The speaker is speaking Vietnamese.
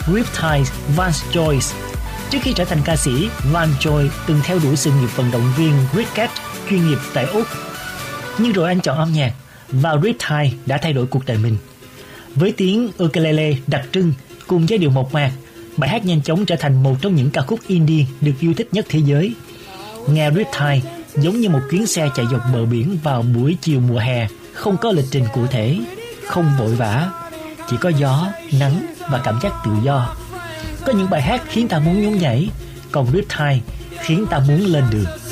Riptide Vance Joy. Trước khi trở thành ca sĩ, Vance Joy từng theo đuổi sự nghiệp vận động viên cricket chuyên nghiệp tại Úc. Nhưng rồi anh chọn âm nhạc và Riptide đã thay đổi cuộc đời mình. Với tiếng ukulele đặc trưng cùng giai điệu mộc mạc, bài hát nhanh chóng trở thành một trong những ca khúc indie được yêu thích nhất thế giới. Nghe Riptide giống như một chuyến xe chạy dọc bờ biển vào buổi chiều mùa hè, không có lịch trình cụ thể, không vội vã, chỉ có gió, nắng và cảm giác tự do. Có những bài hát khiến ta muốn nhún nhảy, còn Riptide khiến ta muốn lên đường.